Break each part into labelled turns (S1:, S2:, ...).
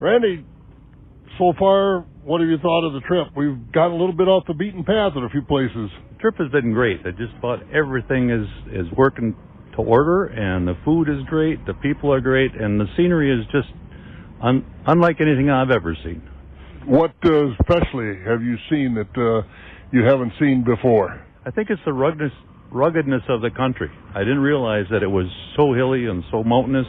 S1: Randy, so far, what have you thought of the trip? We've got a little bit off the beaten path at a few places.
S2: The trip has been great. Just about everything is working to order, and the food is great, the people are great, and the scenery is just unlike anything I've ever seen.
S1: What especially have you seen that you haven't seen before?
S2: I think it's the ruggedness of the country. I didn't realize that it was so hilly and so mountainous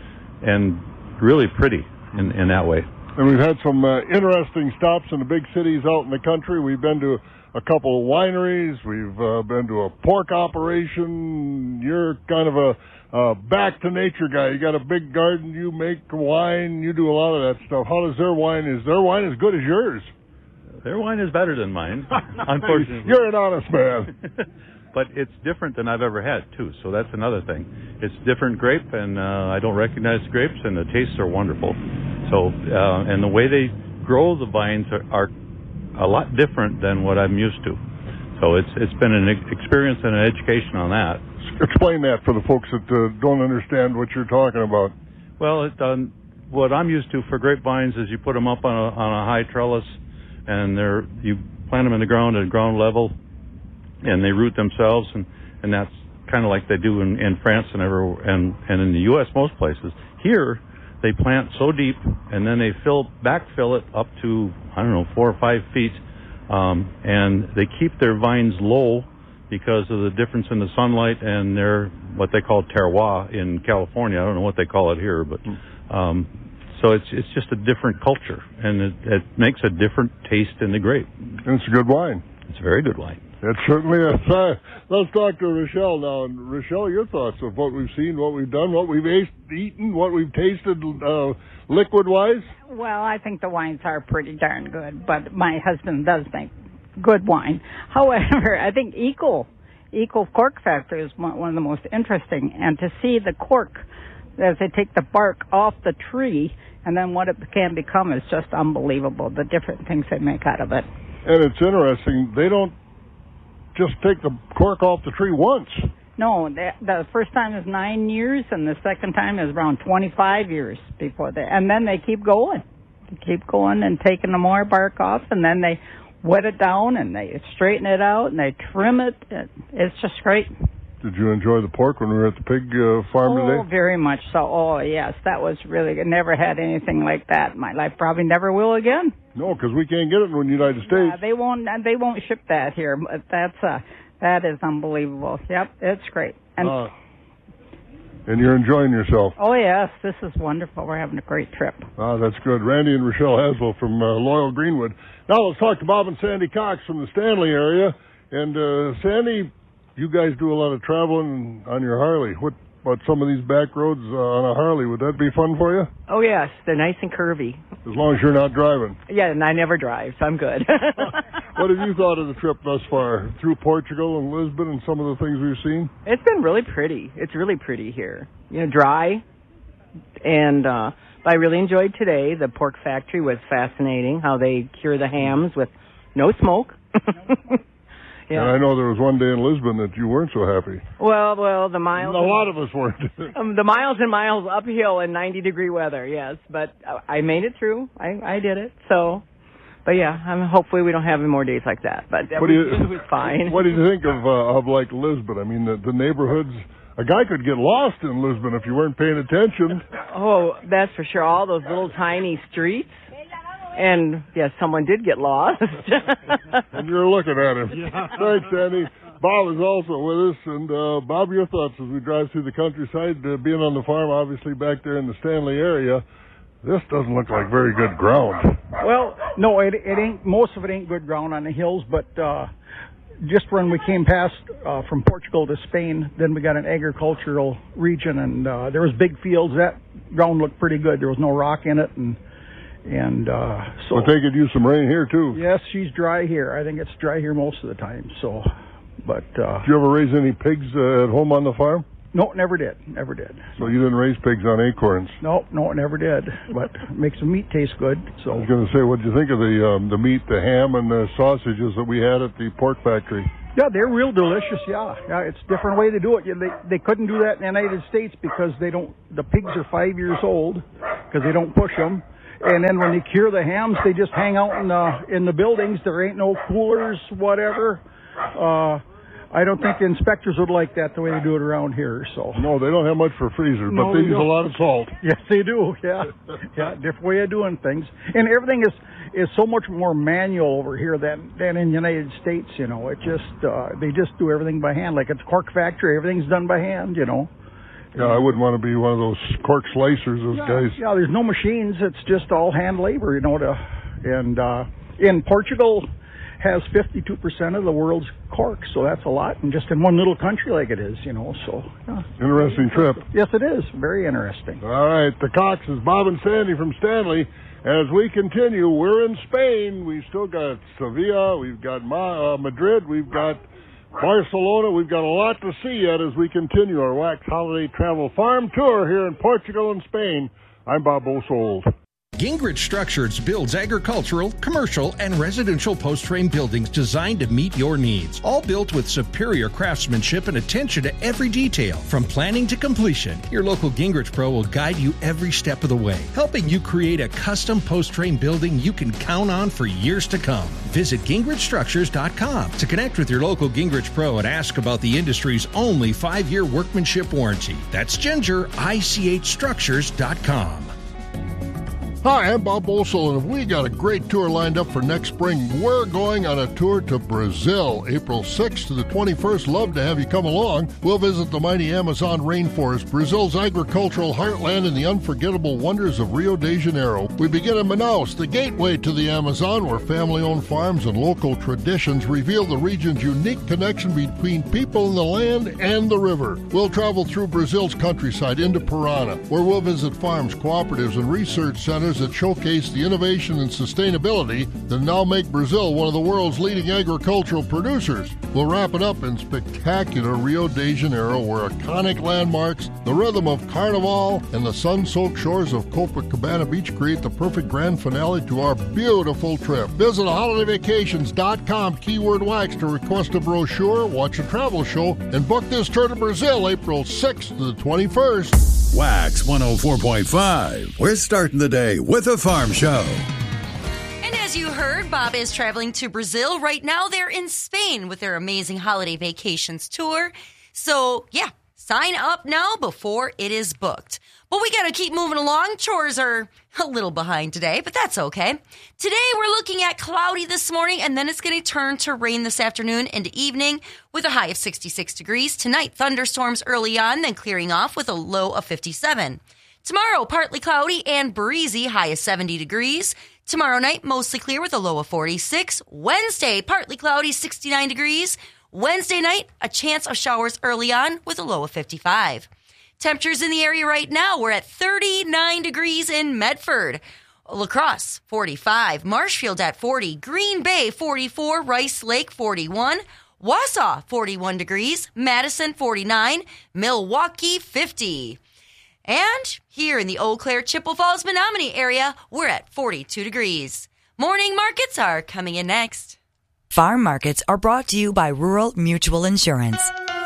S2: and really pretty in that way.
S1: And we've had some interesting stops in the big cities out in the country. We've been to a couple of wineries. We've been to a pork operation. You're kind of a back-to-nature guy. You got a big garden. You make wine. You do a lot of that stuff. How does their wine? Is their wine as good as yours?
S2: Their wine is better than mine, unfortunately.
S1: You're an honest man.
S2: But it's different than I've ever had, too, so that's another thing. It's different grape, and I don't recognize grapes, and the tastes are wonderful. So, and the way they grow the vines are a lot different than what I'm used to. So it's been an experience and an education on that.
S1: Explain that for the folks that don't understand what you're talking about.
S2: Well, what I'm used to for grapevines is you put them up on a high trellis, and you plant them in the ground at ground level, and they root themselves, and that's kind of like they do in France and in the U.S. most places. Here, they plant so deep, and then they backfill it up to 4 or 5 feet, and they keep their vines low because of the difference in the sunlight and their what they call terroir in California. I don't know what they call it here, but so it's just a different culture, and it makes a different taste in the grape.
S1: And it's a good wine.
S2: It's a very good wine.
S1: It certainly is. Let's talk to Rochelle now. And Rochelle, your thoughts of what we've seen, what we've done, what we've eaten, what we've tasted liquid-wise?
S3: Well, I think the wines are pretty darn good, but my husband does make good wine. However, I think Eco Cork Factory is one of the most interesting, and to see the cork as they take the bark off the tree and then what it can become is just unbelievable, the different things they make out of it.
S1: And it's interesting, they don't just take the cork off the tree once.
S3: No, the first time is 9 years, and the second time is around 25 years before that. And then they keep going. They keep going and taking the more bark off, and then they wet it down, and they straighten it out, and they trim it. It's just great.
S1: Did you enjoy the pork when we were at the pig farm today?
S3: Oh, very much so. Oh, yes, that was really good. Never had anything like that in my life. Probably never will again.
S1: No, because we can't get it in the United States.
S3: Yeah, they won't ship that here. But that is unbelievable. Yep, it's great. And
S1: you're enjoying yourself.
S3: Oh, yes, this is wonderful. We're having a great trip.
S1: That's good. Randy and Rochelle Haswell from Loyal Greenwood. Now let's talk to Bob and Sandy Cox from the Stanley area. And Sandy, you guys do a lot of traveling on your Harley. What about some of these back roads on a Harley? Would that be fun for you?
S4: Oh, yes. They're nice and curvy.
S1: As long as you're not driving.
S4: Yeah, and I never drive, so I'm good.
S1: What have you thought of the trip thus far through Portugal and Lisbon and some of the things we've seen?
S4: It's been really pretty. It's really pretty here. Dry. And I really enjoyed today. The pork factory was fascinating, how they cure the hams with no smoke. Yeah.
S1: And I know there was one day in Lisbon that you weren't so happy.
S4: Well, the miles...
S1: A lot of us weren't.
S4: The miles and miles uphill in 90-degree weather, yes. But I made it through. I did it. So, but yeah, hopefully we don't have any more days like that. But it was fine.
S1: What do you think of like Lisbon? I mean, the neighborhoods... A guy could get lost in Lisbon if you weren't paying attention.
S4: Oh, that's for sure. All those little tiny streets. And, yes, someone did get lost.
S1: And you're looking at him. Yeah. Thanks, Sandy. Bob is also with us. And, Bob, your thoughts as we drive through the countryside, being on the farm, obviously, back there in the Stanley area. This doesn't look like very good ground.
S5: Well, no, it ain't. Most of it ain't good ground on the hills, but just when we came past from Portugal to Spain, then we got an agricultural region, and there was big fields. That ground looked pretty good. There was no rock in it, and so
S1: I think it used some rain here too.
S5: Yes, she's dry here. I think it's dry here most of the time. So, but
S1: did you ever raise any pigs at home on the farm?
S5: No, never did. So
S1: you didn't raise pigs on acorns?
S5: No, never did. But it makes the meat taste good. So
S1: I was going to say, what did you think of the meat, the ham, and the sausages that we had at the pork factory?
S5: Yeah, they're real delicious. Yeah, it's a different way to do it. They couldn't do that in the United States because they don't. The pigs are 5 years old because they don't push them. And then when they cure the hams, they just hang out in the buildings. There ain't no coolers, whatever. I don't think the inspectors would like that the way they do it around here. So
S1: no, they don't have much for freezers, but they use a lot of salt.
S5: Yes, they do. Yeah, yeah, different way of doing things, and everything is so much more manual over here than in the United States. You know, it just they just do everything by hand. Like it's a cork factory, everything's done by hand. You know.
S1: Yeah, I wouldn't want to be one of those cork slicers, those guys.
S5: Yeah, there's no machines. It's just all hand labor. You know, and in Portugal has 52% of the world's cork, so that's a lot, and just in one little country like it is, you know, so. Yeah.
S1: Interesting trip.
S5: Yes, it is. Very interesting.
S1: All right, the Coxes, Bob and Sandy from Stanley. As we continue, we're in Spain. We've still got Sevilla, we've got Madrid, we've got Barcelona. We've got a lot to see yet as we continue our Wax Holiday Travel Farm Tour here in Portugal and Spain. I'm Bob Bosold.
S6: Gingrich Structures builds agricultural, commercial, and residential post-frame buildings designed to meet your needs. All built with superior craftsmanship and attention to every detail, from planning to completion. Your local Gingrich Pro will guide you every step of the way, helping you create a custom post-frame building you can count on for years to come. Visit GingrichStructures.com to connect with your local Gingrich Pro and ask about the industry's only 5-year workmanship warranty. That's GingerICHStructures.com.
S1: Hi, I'm Bob Bosold, and we got a great tour lined up for next spring. We're going on a tour to Brazil, April 6th to the 21st. Love to have you come along. We'll visit the mighty Amazon rainforest, Brazil's agricultural heartland, and the unforgettable wonders of Rio de Janeiro. We begin in Manaus, the gateway to the Amazon, where family-owned farms and local traditions reveal the region's unique connection between people and the land and the river. We'll travel through Brazil's countryside into Parana, where we'll visit farms, cooperatives, and research centers that showcase the innovation and sustainability that now make Brazil one of the world's leading agricultural producers. We'll wrap it up in spectacular Rio de Janeiro, where iconic landmarks, the rhythm of Carnival, and the sun-soaked shores of Copacabana Beach create the perfect grand finale to our beautiful trip. Visit holidayvacations.com, keyword wax, to request a brochure, watch a travel show, and book this tour to Brazil, April 6th to the 21st.
S7: Wax 104.5. We're starting the day with a farm show.
S8: And as you heard, Bob is traveling to Brazil. Right now, they're in Spain with their amazing holiday vacations tour. So, yeah, sign up now before it is booked. But we got to keep moving along. Chores are a little behind today, but that's okay. Today, we're looking at cloudy this morning, and then it's going to turn to rain this afternoon into evening with a high of 66 degrees. Tonight, thunderstorms early on, then clearing off with a low of 57. Tomorrow, partly cloudy and breezy, high of 70 degrees. Tomorrow night, mostly clear with a low of 46. Wednesday, partly cloudy, 69 degrees. Wednesday night, a chance of showers early on with a low of 55. Temperatures in the area right now, we're at 39 degrees in Medford. La Crosse, 45. Marshfield at 40. Green Bay, 44. Rice Lake, 41. Wausau, 41 degrees. Madison, 49. Milwaukee, 50. And here in the Eau Claire, Chippewa Falls, Menominee area, we're at 42 degrees. Morning markets are coming in next.
S9: Farm markets are brought to you by Rural Mutual Insurance.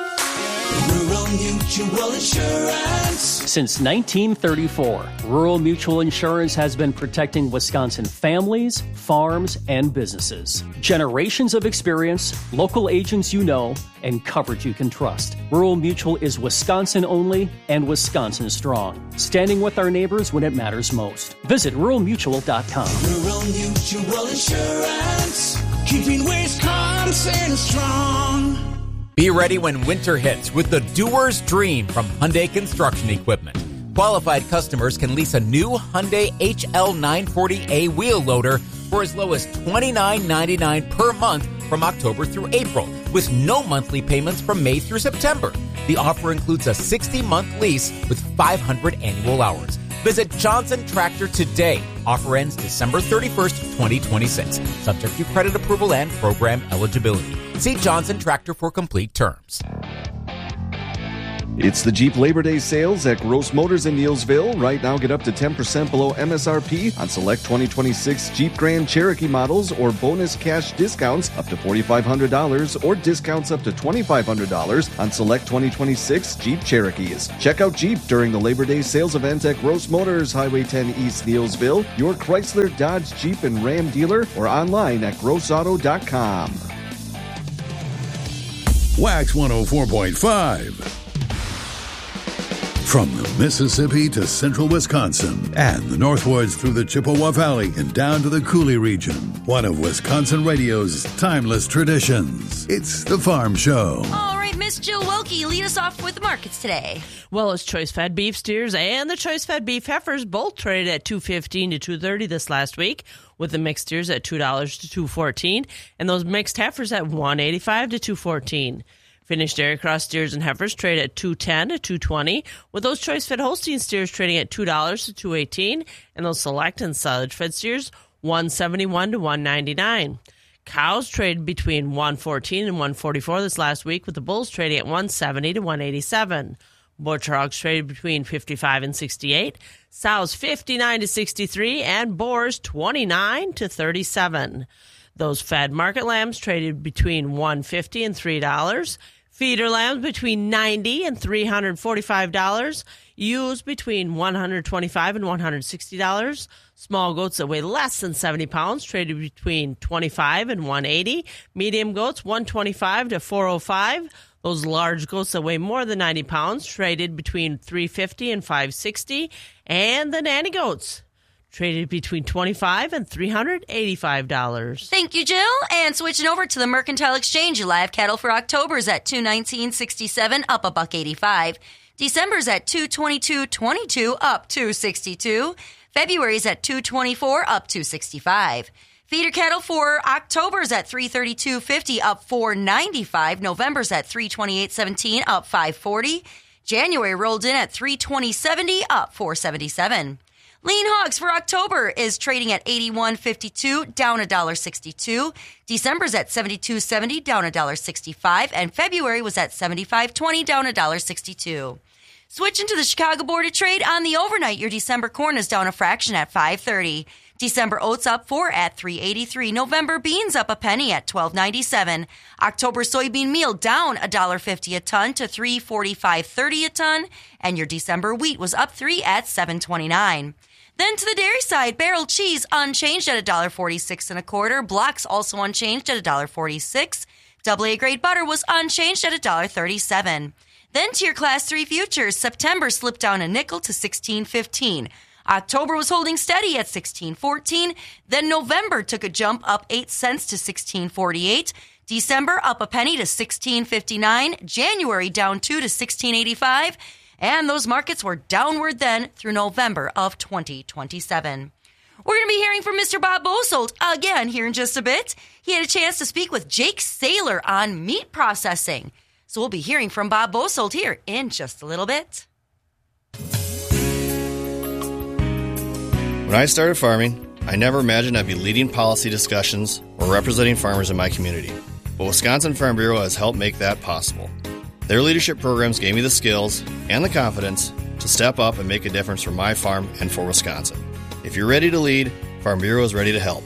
S10: Rural Mutual Insurance.
S11: Since 1934, Rural Mutual Insurance has been protecting Wisconsin families, farms, and businesses. Generations of experience, local agents you know, and coverage you can trust. Rural Mutual is Wisconsin only and Wisconsin strong, standing with our neighbors when it matters most. Visit ruralmutual.com.
S10: Rural Mutual Insurance, keeping Wisconsin strong.
S12: Be ready when winter hits with the Doer's Dream from Hyundai Construction Equipment. Qualified customers can lease a new Hyundai HL940A wheel loader for as low as $29.99 per month from October through April, with no monthly payments from May through September. The offer includes a 60-month lease with 500 annual hours. Visit Johnson Tractor today. Offer ends December 31st, 2026. Subject to credit approval and program eligibility. See Johnson Tractor for complete terms.
S13: It's the Jeep Labor Day sales at Gross Motors in Neillsville. Right now, get up to 10% below MSRP on select 2026 Jeep Grand Cherokee models or bonus cash discounts up to $4,500 or discounts up to $2,500 on select 2026 Jeep Cherokees. Check out Jeep during the Labor Day sales event at Gross Motors, Highway 10 East Neillsville, your Chrysler, Dodge, Jeep, and Ram dealer, or online at grossauto.com.
S7: Wax 104.5. From the Mississippi to central Wisconsin and the northwards through the Chippewa Valley and down to the Coulee region, one of Wisconsin radio's timeless traditions. It's The Farm Show.
S8: All right, Miss Jill Wilkie, lead us off with the markets today.
S14: Well, it's choice-fed beef steers and the choice-fed beef heifers both traded at $2.15 to $2.30 this last week, with the mixed steers at $2 to $2.14 and those mixed heifers at $1.85 to $2.14. Finished dairy cross steers and heifers trade at $2.10 to $2.20, with those choice-fed Holstein steers trading at $2 to $2.18, and those select and silage-fed steers $1.71 to $1.99. Cows trade between $1.14 and $1.44 this last week, with the bulls trading at $1.70 to $1.87. Butcher hogs traded between $55 and $68, sows $59 to $63, and boars $29 to $37. Those fed market lambs traded between $1.50 and $3. Feeder lambs between $90 and $345. Ewes between $125 and $160. Small goats that weigh less than 70 pounds traded between $25 and $180. Medium goats $125 to $405. Those large goats that weigh more than 90 pounds traded between $350 and $560. And the nanny goats traded between $25 and $385.
S8: Thank you, Jill. And switching over to the Mercantile Exchange, your live cattle for October is at $219.67, up $1.85. December's at $222.22, up $2.62. February's at $224, up $2.65. Feeder cattle for October's at $332.50, up $4.95. November's at $328.17, up $5.40. January rolled in at $320.70, up $4.77. Lean hogs for October is trading at $81.52, down $1.62. December's at $72.70, down $1.65. And February was at $75.20, down $1.62. Switching to the Chicago Board of Trade on the overnight, your December corn is down a fraction at $5.30. December oats up 4 at $3.83. November beans up a penny at $12.97. October soybean meal down $1.50 a ton to $3.45.30 a ton. And your December wheat was up 3 at $7.29. Then to the dairy side, barrel cheese unchanged at $1.46 1/4. Blocks also unchanged at $1.46. AA grade butter was unchanged at $1.37. Then to your Class 3 futures, September slipped down a nickel to $16.15. October was holding steady at $16.14. Then November took a jump up 8 cents to $16.48. December up a penny to $16.59. January down 2 to $16.85. And those markets were downward then through November of 2027. We're going to be hearing from Mr. Bob Bosold again here in just a bit. He had a chance to speak with Jake Saylor on meat processing. So we'll be hearing from Bob Bosold here in just a little bit.
S15: When I started farming, I never imagined I'd be leading policy discussions or representing farmers in my community. But Wisconsin Farm Bureau has helped make that possible. Their leadership programs gave me the skills and the confidence to step up and make a difference for my farm and for Wisconsin. If you're ready to lead, Farm Bureau is ready to help.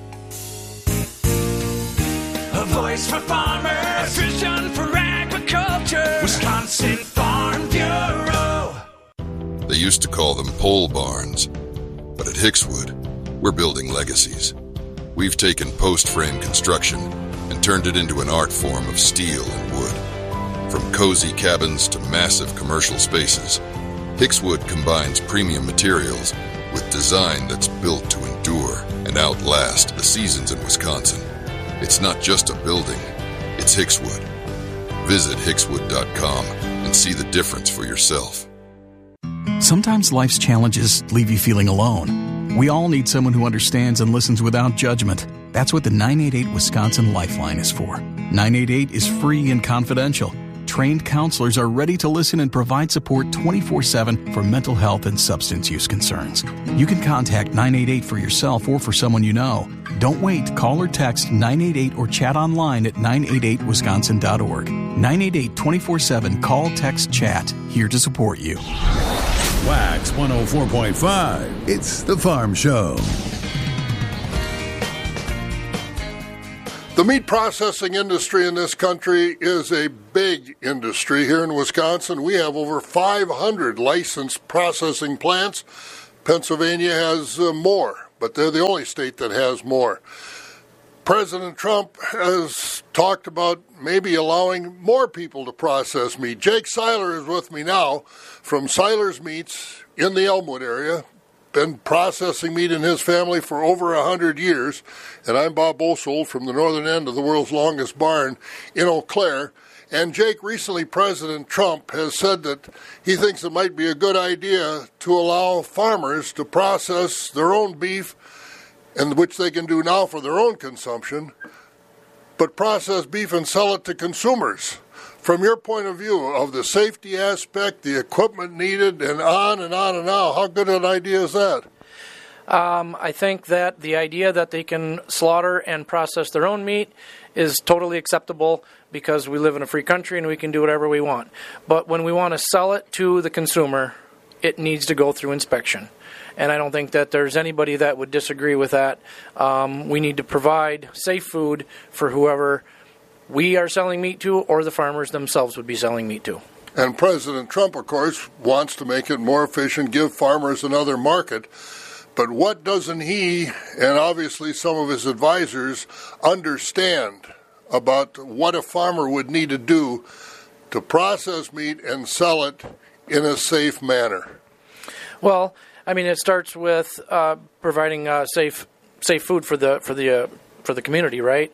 S10: A voice for farmers, a vision for agriculture, Wisconsin Farm Bureau.
S16: They used to call them pole barns, but at Hickswood, we're building legacies. We've taken post-frame construction and turned it into an art form of steel and wood. From cozy cabins to massive commercial spaces, Hickswood combines premium materials with design that's built to endure and outlast the seasons in Wisconsin. It's not just a building, it's Hickswood. Visit hickswood.com and see the difference for yourself.
S17: Sometimes life's challenges leave you feeling alone. We all need someone who understands and listens without judgment. That's what the 988 Wisconsin Lifeline is for. 988 is free and confidential. trained counselors are ready to listen and provide support 24/7 for mental health and substance use concerns. You can contact 988 for yourself or for someone you know. Don't wait. Call or text 988 or chat online at 988wisconsin.org. 988 24/7. Call, text, chat. Here to support you.
S7: Wax 104.5. It's The Farm Show.
S1: The meat processing industry in this country is a big industry. Here in Wisconsin, we have over 500 licensed processing plants. Pennsylvania has more, but they're the only state that has more. President Trump has talked about maybe allowing more people to process meat. Jake Seiler is with me now from Seiler's Meats in the Elmwood area. Been processing meat in his family for over 100 years. And I'm Bob Bosold from the northern end of the world's longest barn in Eau Claire. And Jake, recently President Trump has said that he thinks it might be a good idea to allow farmers to process their own beef, and which they can do now for their own consumption, but process beef and sell it to consumers. From your point of view of the safety aspect, the equipment needed, and on and on and on, how good an idea is that?
S18: I think that the idea that they can slaughter and process their own meat is totally acceptable because we live in a free country and we can do whatever we want. But when we want to sell it to the consumer, it needs to go through inspection. And I don't think that there's anybody that would disagree with that. We need to provide safe food for whoever we are selling meat to or the farmers themselves would be selling meat to.
S1: And President Trump, of course, wants to make it more efficient, give farmers another market. But what doesn't he, and obviously some of his advisors, understand about what a farmer would need to do to process meat and sell it in a safe manner?
S18: Well, I mean, it starts with providing safe food for the community, right?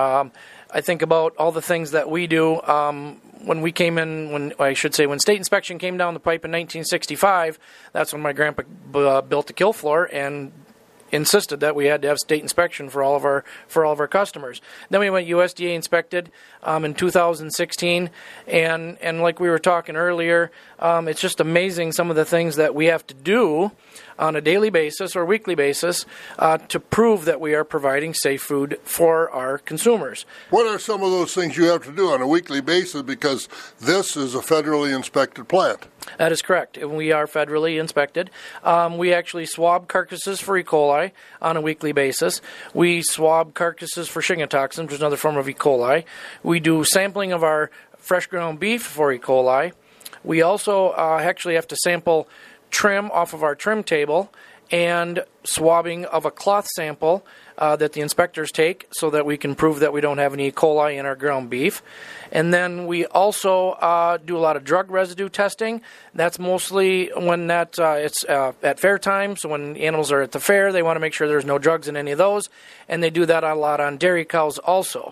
S18: I think about all the things that we do. When we came in, when state inspection came down the pipe in 1965, that's when my grandpa built the kill floor and insisted that we had to have state inspection for all of our customers. Then we went USDA inspected in 2016, and like we were talking earlier, it's just amazing some of the things that we have to do on a daily basis or weekly basis to prove that we are providing safe food for our consumers.
S1: What are some of those things you have to do on a weekly basis, because this is a federally inspected plant?
S18: That is correct. We are federally inspected. We actually swab carcasses for E. coli on a weekly basis. We swab carcasses for Shiga toxin, which is another form of E. coli. We do sampling of our fresh ground beef for E. coli. We also actually have to sample trim off of our trim table and swabbing of a cloth sample that the inspectors take so that we can prove that we don't have any E. coli in our ground beef. And then we also do a lot of drug residue testing. That's mostly when it's at fair time. So when animals are at the fair, they want to make sure there's no drugs in any of those. And they do that a lot on dairy cows also.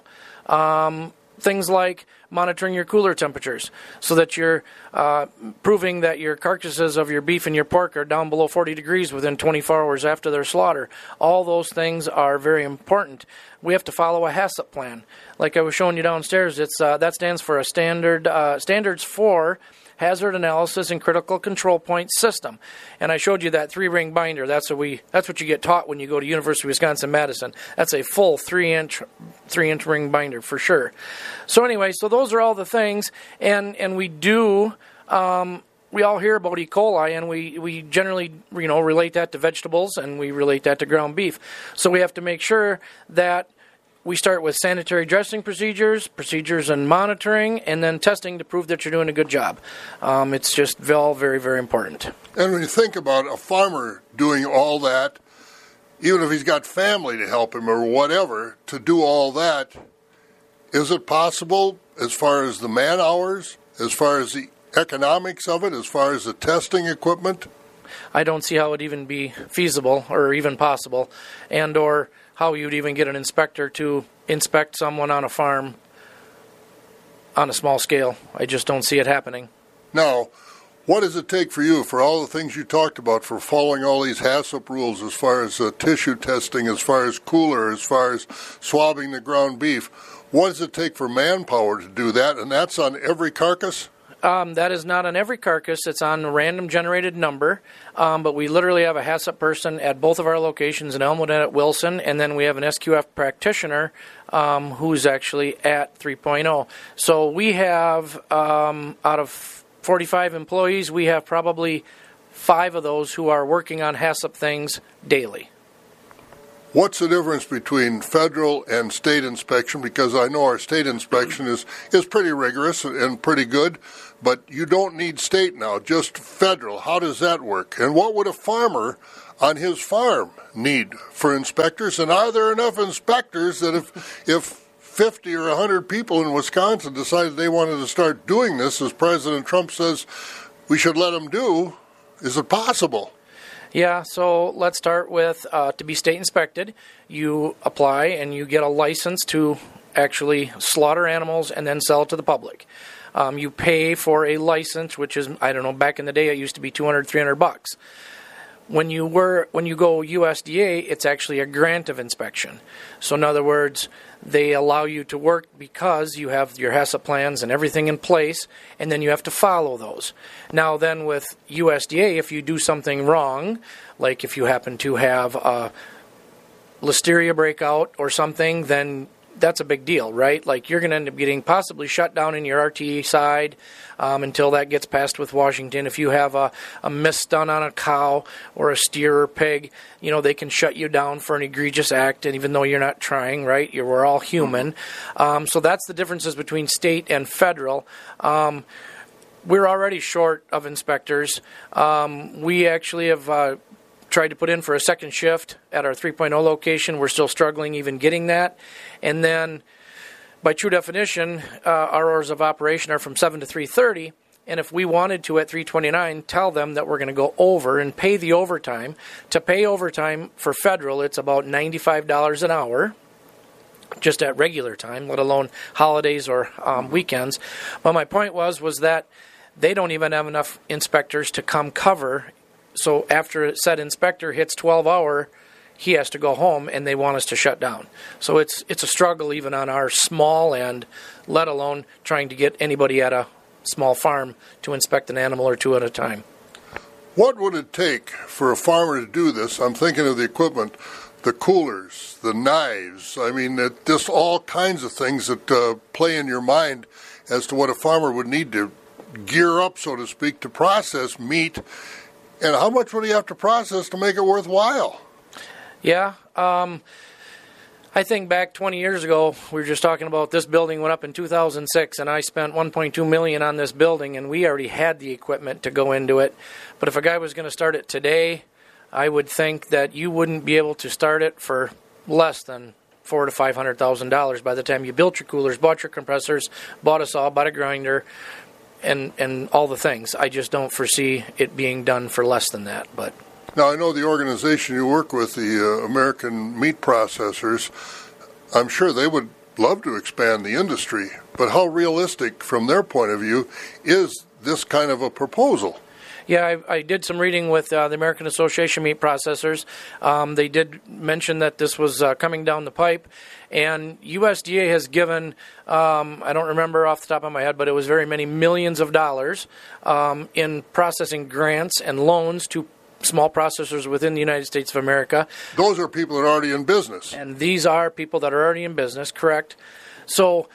S18: Things like monitoring your cooler temperatures so that you're proving that your carcasses of your beef and your pork are down below 40 degrees within 24 hours after their slaughter. All those things are very important. We have to follow a HACCP plan. Like I was showing you downstairs, that stands for a Standards for Hazard Analysis and Critical Control Point System. And I showed you that 3-ring binder. That's what you get taught when you go to University of Wisconsin-Madison. That's a full 3-inch ring binder for sure. So anyway, so those are all the things, and we do. We all hear about E. coli, and we generally relate that to vegetables, and we relate that to ground beef. So we have to make sure that we start with sanitary dressing procedures and monitoring, and then testing to prove that you're doing a good job. It's just all very, very important.
S1: And when you think about a farmer doing all that, even if he's got family to help him or whatever, to do all that, is it possible as far as the man hours, as far as the economics of it, as far as the testing equipment?
S18: I don't see how it would even be feasible or even possible, and or how you'd even get an inspector to inspect someone on a farm on a small scale. I just don't see it happening.
S1: Now, What does it take for you, for all the things you talked about, for following all these HACCP rules as far as tissue testing, as far as cooler, as far as swabbing the ground beef? What does it take for manpower to do that? And that's on every carcass?
S18: That is not on every carcass. It's on a random generated number. But we literally have a HACCP person at both of our locations in Elmwood and at Wilson, and then we have an SQF practitioner who's actually at 3.0. So we have, out of 45 employees, we have probably 5 of those who are working on HACCP things daily.
S1: What's the difference between federal and state inspection? Because I know our state inspection is pretty rigorous and pretty good, but you don't need state now, just federal. How does that work? And what would a farmer on his farm need for inspectors? And are there enough inspectors that if 50 or 100 people in Wisconsin decided they wanted to start doing this, as President Trump says we should let them do, is it possible?
S18: Yeah, so let's start with to be state inspected, you apply and you get a license to actually slaughter animals and then sell it to the public. You pay for a license, which is, I don't know, back in the day it used to be $200, $300. When you go USDA, it's actually a grant of inspection. So in other words, they allow you to work because you have your HACCP plans and everything in place, and then you have to follow those. Now then with USDA, if you do something wrong, like if you happen to have a listeria breakout or something, then that's a big deal, right? Like you're going to end up getting possibly shut down in your RTE side until that gets passed with Washington. If you have a misdone on a cow or a steer or pig, they can shut you down for an egregious act, and even though you're not trying, right? We're all human. So that's the differences between state and federal. We're already short of inspectors. We actually have tried to put in for a second shift at our 3.0 location. We're still struggling even getting that. And then by true definition, our hours of operation are from 7 to 3:30. And if we wanted to at 3:29 tell them that we're going to go over and pay the overtime, to pay overtime for federal, it's about $95 an hour, just at regular time, let alone holidays or weekends. But my point was that they don't even have enough inspectors to come cover. So after said inspector hits 12-hour, he has to go home, and they want us to shut down. So it's a struggle even on our small end, let alone trying to get anybody at a small farm to inspect an animal or two at a time.
S1: What would it take for a farmer to do this? I'm thinking of the equipment, the coolers, the knives. I mean, just all kinds of things that play in your mind as to what a farmer would need to gear up, so to speak, to process meat. And how much would he have to process to make it worthwhile?
S18: Yeah. I think back 20 years ago, we were just talking about this building went up in 2006, and I spent $1.2 million on this building, and we already had the equipment to go into it. But if a guy was going to start it today, I would think that you wouldn't be able to start it for less than $400,000 to $500,000 by the time you built your coolers, bought your compressors, bought a saw, bought a grinder, and all the things. I just don't foresee it being done for less than that. But
S1: now, I know the organization you work with, the American Meat Processors, I'm sure they would love to expand the industry, but how realistic, from their point of view, is this kind of a proposal?
S18: Yeah, I did some reading with the American Association of Meat Processors. They did mention that this was coming down the pipe, and USDA has given, I don't remember off the top of my head, but it was very many millions of dollars in processing grants and loans to small processors within the United States of America.
S1: Those are people that are already in business.
S18: And these are people that are already in business, correct? So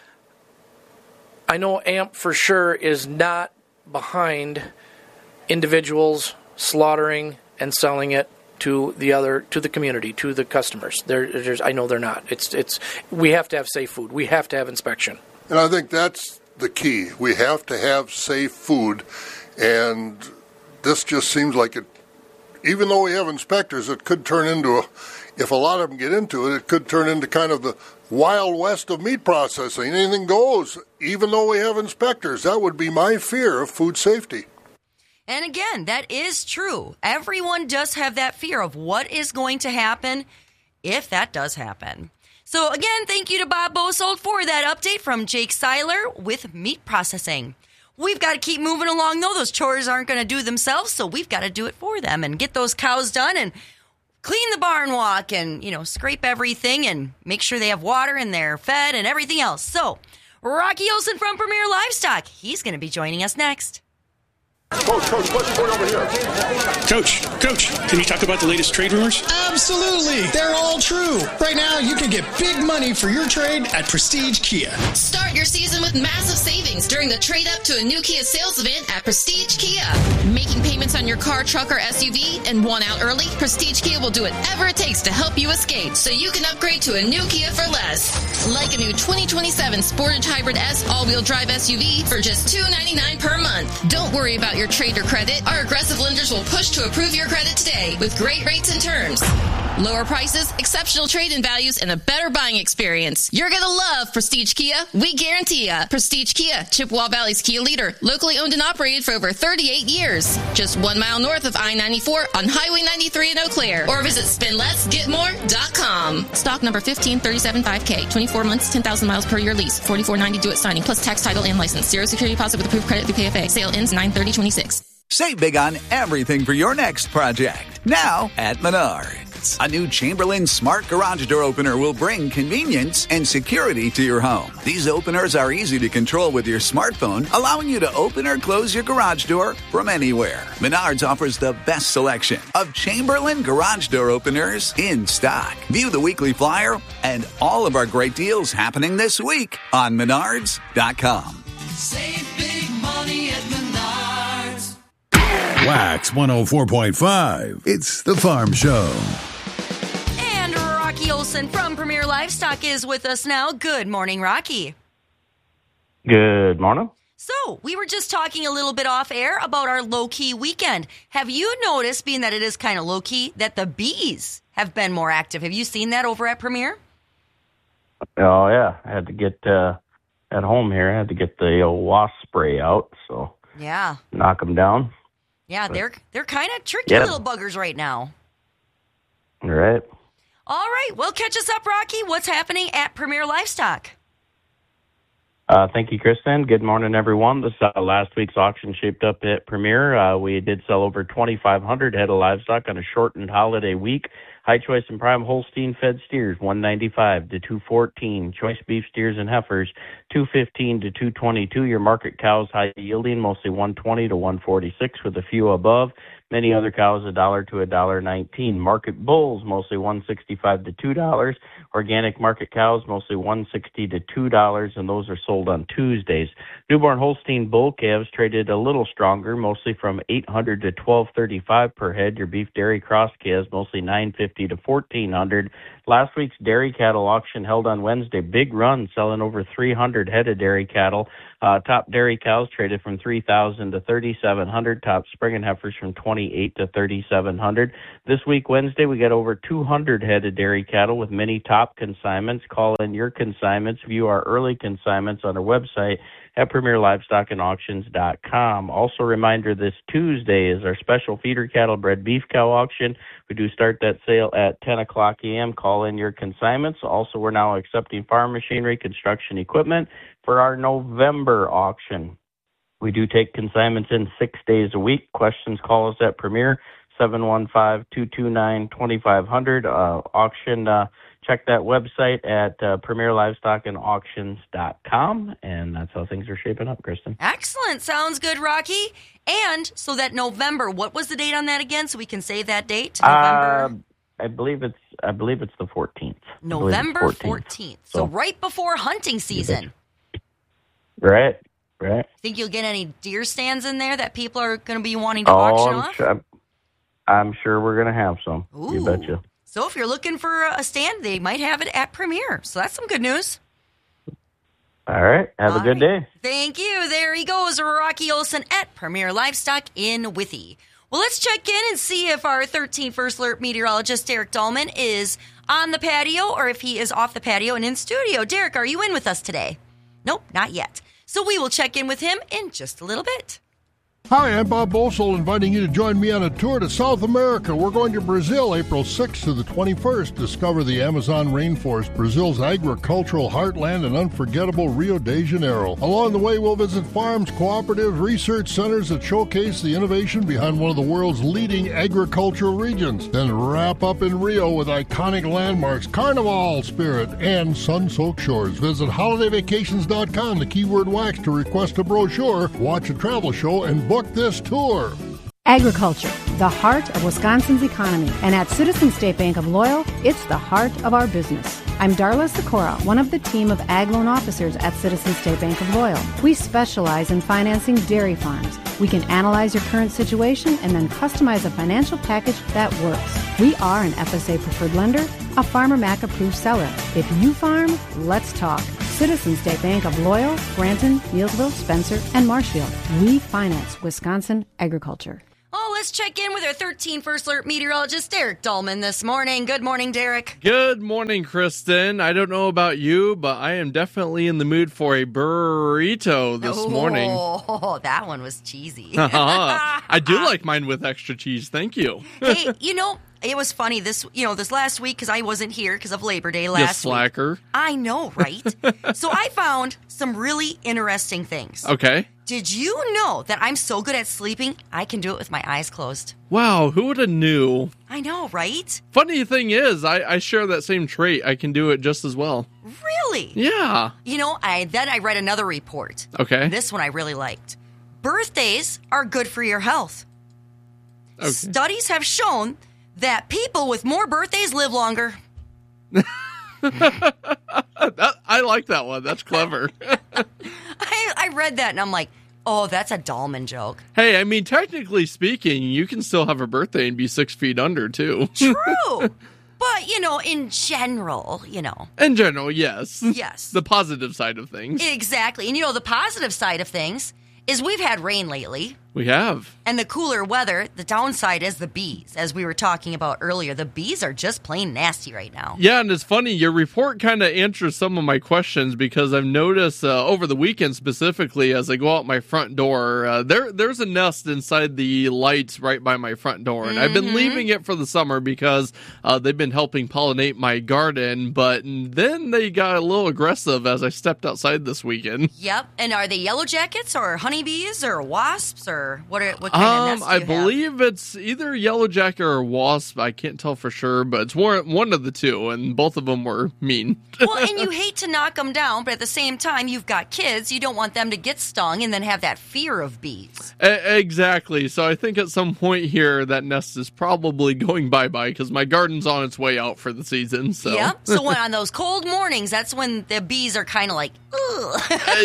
S18: I know AMP for sure is not behind individuals slaughtering and selling it to the community, to the customers. I know they're not. We have to have safe food. We have to have inspection.
S1: And I think that's the key. We have to have safe food, and this just seems like it. Even though we have inspectors, it could turn into if a lot of them get into it, it could turn into kind of the Wild West of meat processing. Anything goes, even though we have inspectors. That would be my fear of food safety.
S8: And again, that is true. Everyone does have that fear of what is going to happen if that does happen. So again, thank you to Bob Bosold for that update from Jake Seiler with Meat Processing. we've got to keep moving along, though. Those chores aren't going to do themselves, so we've got to do it for them and get those cows done and clean the barn walk and, scrape everything and make sure they have water and they're fed and everything else. So, Rocky Olson from Premier Livestock, he's going to be joining us next.
S19: Coach, what's going over here? Coach, can you talk about the latest trade rumors?
S20: Absolutely. They're all true. Right now, you can get big money for your trade at Prestige Kia.
S21: Start your season with massive savings during the trade up to a new Kia sales event at Prestige Kia. Making payments on your car, truck, or SUV and want out early? Prestige Kia will do whatever it takes to help you escape so you can upgrade to a new Kia for less. Like a new 2027 Sportage Hybrid S all-wheel drive SUV for just $299 per month. Don't worry about your trade or credit. Our aggressive lenders will push to approve your credit today with great rates and terms. Lower prices, exceptional trade-in values, and a better buying experience. You're going to love Prestige Kia. We guarantee ya. Prestige Kia, Chippewa Valley's Kia leader. Locally owned and operated for over 38 years. Just 1 mile north of I-94 on Highway 93 in Eau Claire. Or visit spendlessgetmore.com. Stock number 15375K. 24 months, 10,000 miles per year lease. $44.90 due at signing. Plus tax, title, and license. Zero security deposit with approved credit through PFA. Sale ends 9/30/26.
S22: Save big on everything for your next project. Now at Menards. A new Chamberlain Smart Garage Door Opener will bring convenience and security to your home. These openers are easy to control with your smartphone, allowing you to open or close your garage door from anywhere. Menards offers the best selection of Chamberlain Garage Door Openers in stock. View the weekly flyer and all of our great deals happening this week on Menards.com.
S10: Save big money at Menards.
S7: Wax 104.5. It's the Farm Show.
S8: And Rocky Olson from Premier Livestock is with us now. Good morning, Rocky.
S23: Good morning.
S8: So, we were just talking a little bit off air about our low-key weekend. Have you noticed, being that it is kind of low-key, that the bees have been more active? Have you seen that over at Premier?
S23: Oh, yeah. I had to get, at home here, I had to get the old wasp spray out, so
S8: yeah,
S23: knock them down.
S8: Yeah, they're kind of tricky little buggers right now.
S23: Right.
S8: All right, well, catch us up, Rocky. What's happening at Premier Livestock?
S23: Thank you, Kristen. Good morning, everyone. This last week's auction shaped up at Premier. We did sell over 2,500 head of livestock on a shortened holiday week. High choice and prime Holstein fed steers, 195 to 214. Choice beef steers and heifers, 215 to 222. Your market cows, high yielding, mostly 120 to 146, with a few above. Many other cows, $1 to $1.19. Market bulls, mostly $1.65 to $2. Organic market cows, mostly $1.60 to $2, and those are sold on Tuesdays. Newborn Holstein bull calves traded a little stronger, mostly from $800 to $1,235 per head. Your beef dairy cross calves, mostly $950 to $1,400. Last week's dairy cattle auction held on Wednesday. Big run, selling over 300 head of dairy cattle. Top dairy cows traded from $3,000 to $3,700. Top spring and heifers from $2,800 to $3,700. This week, Wednesday, we got over 200 head of dairy cattle with many top consignments. Call in your consignments. View our early consignments on our website at PremierLivestockAndAuctions.com. Also, a reminder, this Tuesday is our special feeder cattle bred beef cow auction. We do start that sale at 10 o'clock a.m. Call in your consignments. Also, we're now accepting farm machinery, construction equipment for our November auction. We do take consignments in 6 days a week. Questions, call us at Premier, 715-229-2500. Auction, check that website at PremierLivestockAndAuctions.com, and that's how things are shaping up, Kristen.
S8: Excellent. Sounds good, Rocky. And so that November, what was the date on that again, so we can save that date? November.
S23: I believe it's the 14th.
S8: November 14th. So right before hunting season.
S23: Right.
S8: Think you'll get any deer stands in there that people are going to be wanting to auction off?
S23: I'm sure we're going to have some.
S8: Ooh.
S23: You betcha.
S8: So if you're looking for a stand, they might have it at Premier. So that's some good news.
S23: All right. Have a good day.
S8: Thank you. There he goes, Rocky Olson at Premier Livestock in Withee. Well, let's check in and see if our 13th First Alert meteorologist, Derek Dahlman, is on the patio or if he is off the patio and in studio. Derek, are you in with us today? Nope, not yet. So we will check in with him in just a little bit.
S1: Hi, I'm Bob Bosel, inviting you to join me on a tour to South America. We're going to Brazil April 6th to the 21st. Discover the Amazon rainforest, Brazil's agricultural heartland, and unforgettable Rio de Janeiro. Along the way, we'll visit farms, cooperatives, research centers that showcase the innovation behind one of the world's leading agricultural regions. Then wrap up in Rio with iconic landmarks, Carnival spirit, and sun-soaked shores. Visit holidayvacations.com, the keyword wax, to request a brochure, watch a travel show, and book this tour.
S2: Agriculture, the heart of Wisconsin's economy. And at Citizen State Bank of Loyal, it's the heart of our business. I'm Darla Sikora, one of the team of ag loan officers at Citizen State Bank of Loyal. We specialize in financing dairy farms. We can analyze your current situation and then customize a financial package that works. We are an FSA preferred lender, a Farmer Mac approved seller. If you farm, let's talk. Citizen State Bank of Loyal, Granton, Neillsville, Spencer, and Marshfield. We finance Wisconsin agriculture.
S8: Oh, let's check in with our 13 First Alert meteorologist, Derek Dahlman, this morning. Good morning, Derek.
S3: Good morning, Kristen. I don't know about you, but I am definitely in the mood for a burrito this morning.
S8: Oh, that one was cheesy.
S3: I do like mine with extra cheese. Thank you.
S8: Hey, it was funny this last week because I wasn't here because of Labor Day last
S3: week. Slacker.
S8: I know, right? So I found some really interesting things.
S3: Okay.
S8: Did you know that I'm so good at sleeping, I can do it with my eyes closed?
S3: Wow, who would have knew?
S8: I know, right?
S3: Funny thing is, I share that same trait. I can do it just as well.
S8: Really?
S3: Yeah.
S8: I read another report.
S3: Okay.
S8: This one I really liked. Birthdays are good for your health. Okay. Studies have shown that people with more birthdays live longer.
S3: I like that one. That's clever.
S8: I read that and I'm like, oh, that's a Dahlman joke.
S3: Hey, I mean, technically speaking, you can still have a birthday and be 6 feet under, too.
S8: True. But, in general,
S3: In general, yes.
S8: Yes.
S3: The positive side of things.
S8: Exactly. And, the positive side of things is we've had rain lately.
S3: We have.
S8: And the cooler weather, the downside is the bees. As we were talking about earlier, the bees are just plain nasty right now.
S3: Yeah, and it's funny, your report kind of answers some of my questions because I've noticed over the weekend specifically as I go out my front door, there's a nest inside the lights right by my front door. And I've been leaving it for the summer because they've been helping pollinate my garden, but then they got a little aggressive as I stepped outside this weekend.
S8: Yep, and are they yellow jackets or honeybees or wasps or what kind of nest do you
S3: I believe it's either yellow jacket or wasp. I can't tell for sure, but it's one of the two, and both of them were mean.
S8: Well, and you hate to knock them down, but at the same time, you've got kids. You don't want them to get stung and then have that fear of bees.
S3: Exactly. So I think at some point here, that nest is probably going bye-bye because my garden's on its way out for the season. So.
S8: Yep. So when on those cold mornings, that's when the bees are kind of like, ugh.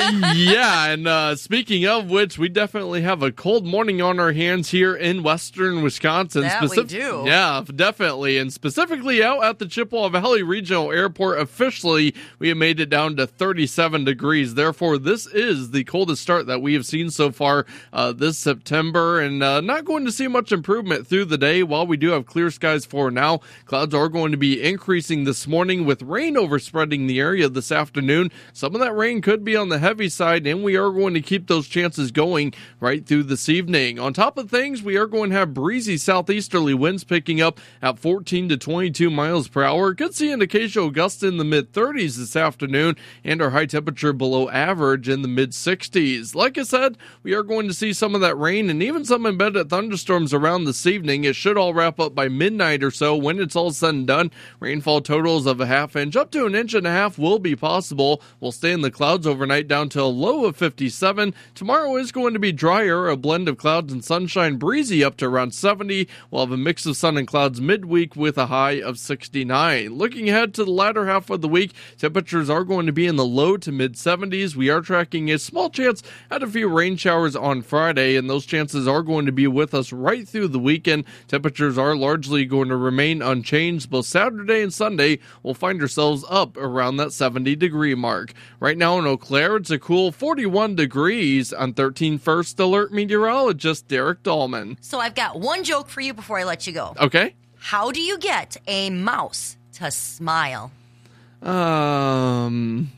S3: Yeah, and speaking of which, we definitely have a cold morning on our hands here in western Wisconsin.
S8: That we do.
S3: Yeah, definitely. And specifically out at the Chippewa Valley Regional Airport, officially, we have made it down to 37 degrees. Therefore, this is the coldest start that we have seen so far this September, and not going to see much improvement through the day. While we do have clear skies for now, clouds are going to be increasing this morning with rain overspreading the area this afternoon. Some of that rain could be on the heavy side, and we are going to keep those chances going right through this evening. On top of things, we are going to have breezy southeasterly winds picking up at 14 to 22 miles per hour. Could see an occasional gust in the mid-30s this afternoon, and our high temperature below average in the mid-60s. Like I said, we are going to see some of that rain and even some embedded thunderstorms around this evening. It should all wrap up by midnight or so when it's all said and done. Rainfall totals of a half inch up to an inch and a half will be possible. We'll stay in the clouds overnight down to a low of 57. Tomorrow is going to be drier, a blend of clouds and sunshine, breezy up to around 70. We'll have a mix of sun and clouds midweek with a high of 69. Looking ahead to the latter half of the week, temperatures are going to be in the low to mid 70s. We are tracking a small chance at a few rain showers on Friday, and those chances are going to be with us right through the weekend. Temperatures are largely going to remain unchanged. Both Saturday and Sunday, we'll find ourselves up around that 70 degree mark. Right now in Eau Claire, it's a cool 41 degrees. On 13 First Alert meteorologist Derek Dahlman.
S8: So I've got one joke for you before I let you go.
S3: Okay.
S8: How do you get a mouse to smile?
S3: Can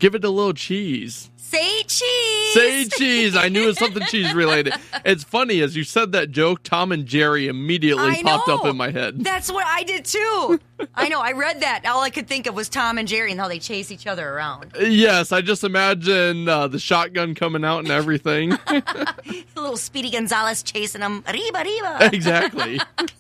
S3: Give it a little cheese.
S8: Say cheese.
S3: Say cheese. I knew it was something cheese related. It's funny, as you said that joke, Tom and Jerry immediately popped up in my head.
S8: That's what I did too. I know. I read that. All I could think of was Tom and Jerry and how they chase each other around.
S3: Yes, I just imagine the shotgun coming out and everything.
S8: The little Speedy Gonzalez chasing them. Arriba, arriba.
S3: Exactly.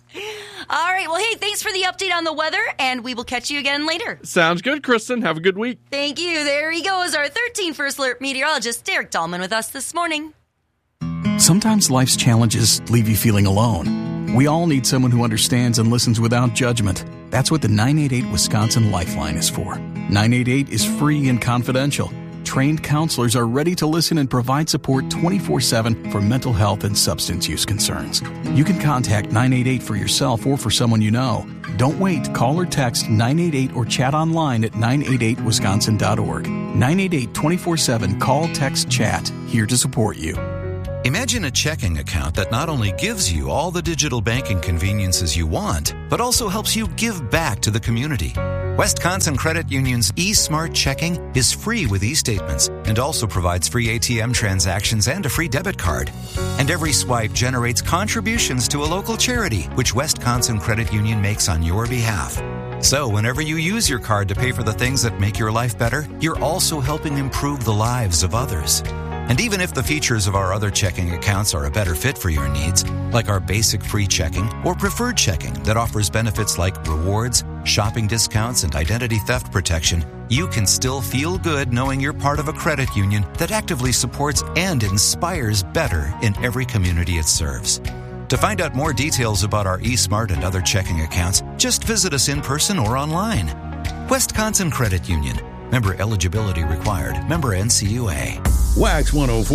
S8: All right. Well, hey, thanks for the update on the weather, and we will catch you again later.
S3: Sounds good, Kristen. Have a good week.
S8: Thank you. There he goes, our 13th First Alert meteorologist, Derek Dahlman, with us this morning.
S17: Sometimes life's challenges leave you feeling alone. We all need someone who understands and listens without judgment. That's what the 988 Wisconsin Lifeline is for. 988 is free and confidential. Trained counselors are ready to listen and provide support 24/7 for mental health and substance use concerns. You can contact 988 for yourself or for someone you know. Don't wait. Call or text 988 or chat online at 988wisconsin.org. 988 24/7. Call, text, chat. Here to support you.
S4: Imagine a checking account that not only gives you all the digital banking conveniences you want, but also helps you give back to the community. Wisconsin Credit Union's eSmart Checking is free with e-statements and also provides free ATM transactions and a free debit card. And every swipe generates contributions to a local charity, which Wisconsin Credit Union makes on your behalf. So whenever you use your card to pay for the things that make your life better, you're also helping improve the lives of others. And even if the features of our other checking accounts are a better fit for your needs, like our basic free checking or preferred checking that offers benefits like rewards, shopping discounts, and identity theft protection, you can still feel good knowing you're part of a credit union that actively supports and inspires better in every community it serves. To find out more details about our eSmart and other checking accounts, just visit us in person or online. Wisconsin Credit Union. Member eligibility required. Member NCUA.
S7: Wax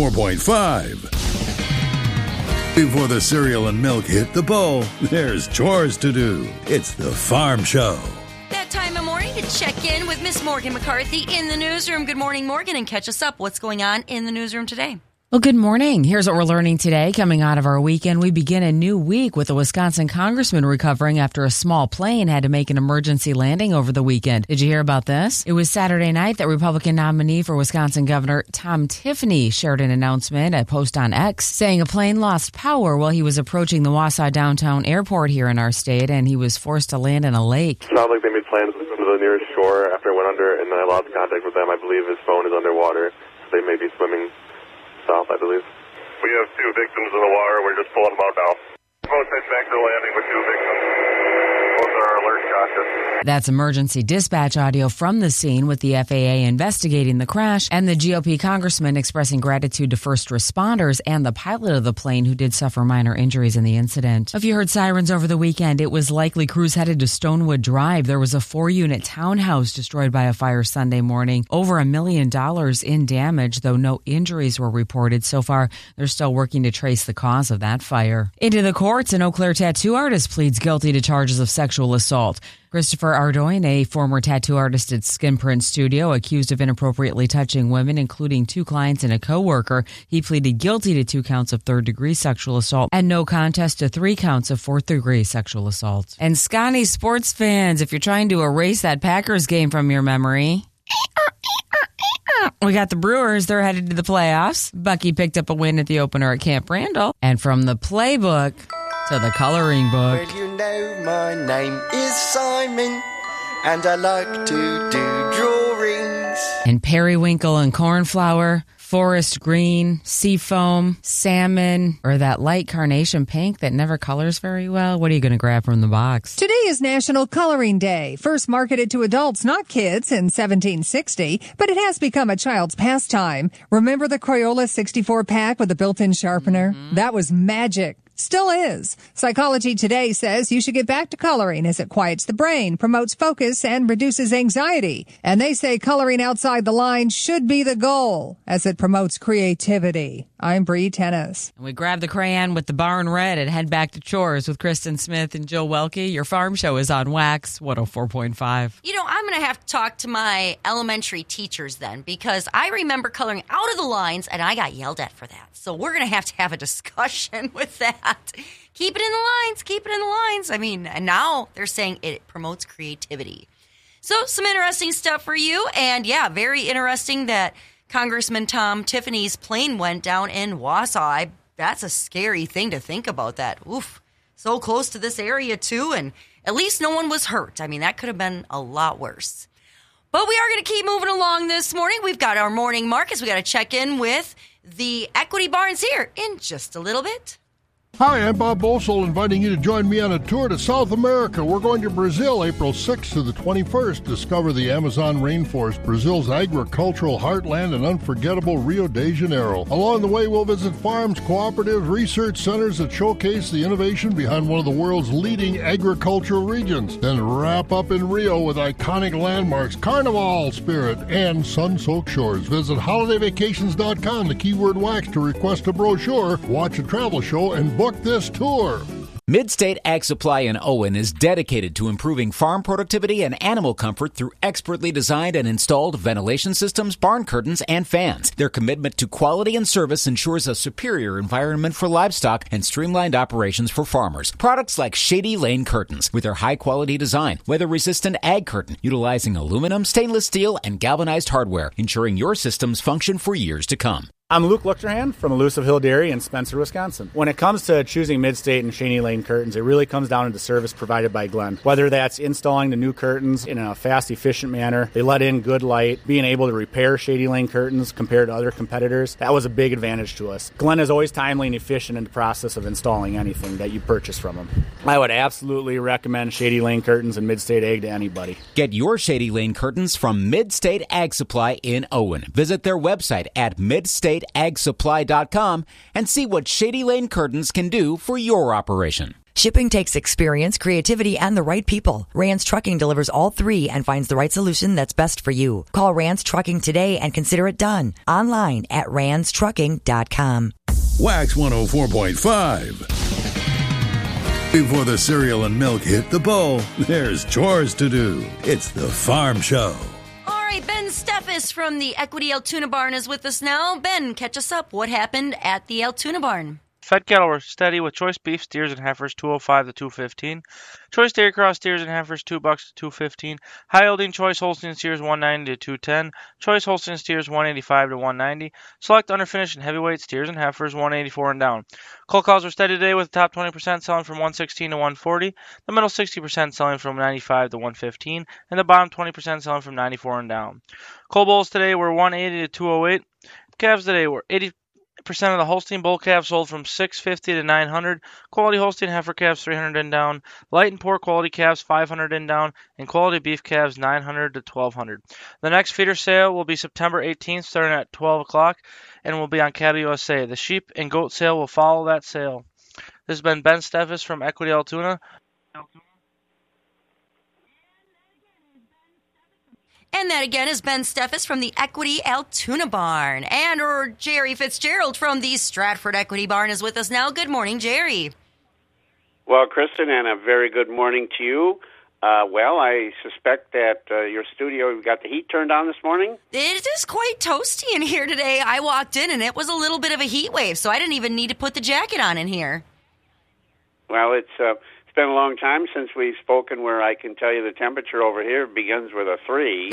S7: 104.5. Before the cereal and milk hit the bowl, there's chores to do. It's the Farm Show.
S8: That time of morning to check in with Miss Morgan McCarthy in the newsroom. Good morning, Morgan, and catch us up. What's going on in the newsroom today?
S5: Well, good morning. Here's what we're learning today. Coming out of our weekend, we begin a new week with a Wisconsin congressman recovering after a small plane had to make an emergency landing over the weekend. Did you hear about this? It was Saturday night that Republican nominee for Wisconsin Governor Tom Tiffany shared an announcement, a post on X, saying a plane lost power while he was approaching the Wausau downtown airport here in our state, and he was forced to land in a lake.
S6: It sounded like they made plans to the nearest shore after it went under, and I lost contact with them. I believe his phone is underwater, so they may be swimming south, I believe. We have 2 victims in the water. We're just pulling them out now. Both head back to the landing with 2 victims. Both are alert conscious.
S5: That's emergency dispatch audio from the scene with the FAA investigating the crash and the GOP congressman expressing gratitude to first responders and the pilot of the plane who did suffer minor injuries in the incident. If you heard sirens over the weekend, it was likely crews headed to Stonewood Drive. There was a 4-unit townhouse destroyed by a fire Sunday morning. Over $1 million in damage, though no injuries were reported. So far, they're still working to trace the cause of that fire. Into the courts, an Eau Claire tattoo artist pleads guilty to charges of sexual assault. Christopher Ardoin, a former tattoo artist at Skin Print Studio, accused of inappropriately touching women, including 2 clients and a coworker. He pleaded guilty to 2 counts of third-degree sexual assault and no contest to 3 counts of fourth-degree sexual assault. And Scotty sports fans, if you're trying to erase that Packers game from your memory, we got the Brewers. They're headed to the playoffs. Bucky picked up a win at the opener at Camp Randall. And from the playbook to the coloring book.
S24: Well, you know my name is Simon, and I like to do drawings.
S5: And periwinkle and cornflower, forest green, seafoam, salmon, or that light carnation pink that never colors very well. What are you going to grab from the box?
S25: Today is National Coloring Day, first marketed to adults, not kids, in 1760, but it has become a child's pastime. Remember the Crayola 64 pack with a built-in sharpener? That was magic. Still is. Psychology Today says you should get back to coloring as it quiets the brain, promotes focus, and reduces anxiety. And they say coloring outside the lines should be the goal as it promotes creativity. I'm Bree Tennis.
S5: And we grab the crayon with the barn red and head back to chores with Kristen Smith and Jill Welke. Your farm show is on Wax 104.5.
S8: You know, I'm going to have to talk to my elementary teachers then, because I remember coloring out of the lines and I got yelled at for that. So we're going to have a discussion with that. Keep it in the lines. Keep it in the lines. I mean, and now they're saying it promotes creativity. So some interesting stuff for you. And yeah, very interesting that Congressman Tom Tiffany's plane went down in Wausau. That's a scary thing to think about that. Oof. So close to this area too. And at least no one was hurt. I mean, that could have been a lot worse. But we are going to keep moving along this morning. We've got our morning markets. We got to check in with the Equity Barns here in just a little bit.
S1: Hi, I'm Bob Bosel, inviting you to join me on a tour to South America. We're going to Brazil April 6th to the 21st. Discover the Amazon rainforest, Brazil's agricultural heartland, and unforgettable Rio de Janeiro. Along the way, we'll visit farms, cooperatives, research centers that showcase the innovation behind one of the world's leading agricultural regions. Then wrap up in Rio with iconic landmarks, Carnival Spirit, and sun-soaked shores. Visit holidayvacations.com, the keyword wax, to request a brochure, watch a travel show, and book this tour.
S9: Midstate Ag Supply in Owen is dedicated to improving farm productivity and animal comfort through expertly designed and installed ventilation systems, barn curtains, and fans. Their commitment to quality and service ensures a superior environment for livestock and streamlined operations for farmers. Products like Shady Lane Curtains, with their high-quality design, weather-resistant ag curtain, utilizing aluminum, stainless steel, and galvanized hardware, ensuring your systems function for years to come.
S11: I'm Luke Luchterhand from Elusive Hill Dairy in Spencer, Wisconsin. When it comes to choosing Midstate and Shady Lane curtains, it really comes down to the service provided by Glenn. Whether that's installing the new curtains in a fast, efficient manner, they let in good light, being able to repair Shady Lane curtains compared to other competitors, that was a big advantage to us. Glenn is always timely and efficient in the process of installing anything that you purchase from him. I would absolutely recommend Shady Lane curtains and Midstate Ag to anybody.
S9: Get your Shady Lane curtains from Midstate Ag Supply in Owen. Visit their website at midstateagsupply.com and see what Shady Lane curtains can do for your operation.
S12: Shipping takes experience, creativity, and the right people. Rance Trucking delivers all three and finds the right solution that's best for you. Call Rance Trucking today and consider it done. Online at rancetrucking.com.
S7: Wax 104.5. Before the cereal and milk hit the bowl, there's chores to do. It's the Farm Show.
S8: All right, Ben Steffes from the Equity Altoona Barn is with us now. Ben, catch us up. What happened at the Altoona Barn?
S13: Fed cattle were steady with choice beef steers and heifers $205 to $215. Choice dairy cross steers and heifers $2 to $215. High yielding choice Holstein steers $190 to $210. Choice Holstein steers $185 to $190. Select underfinished and heavyweight steers and heifers $184 and down. Cull cows were steady today with the top 20% selling from $116 to $140. The middle 60% selling from $95 to $115, and the bottom 20% selling from $94 and down. Cull bulls today were $180 to $208. Calves today were 80% of the Holstein bull calves sold from $650 to $900. Quality Holstein heifer calves $300 and down. Light and poor quality calves $500 and down, and quality beef calves $900 to $1,200. The next feeder sale will be September 18th, starting at 12 o'clock, and will be on Cattle USA. The sheep and goat sale will follow that sale. This has been Ben Steffes from Equity Altoona.
S8: And that again is Ben Steffes from the Equity Altoona Barn. And or Jerry Fitzgerald from the Stratford Equity Barn is with us now. Good morning, Jerry.
S14: Well, Kristen, and a very good morning to you. Well, I suspect that your studio, you got the heat turned on this morning?
S8: It is quite toasty in here today. I walked in and it was a little bit of a heat wave, so I didn't even need to put the jacket on in here.
S14: Well, it's been a long time since we've spoken where I can tell you the temperature over here begins with a 3.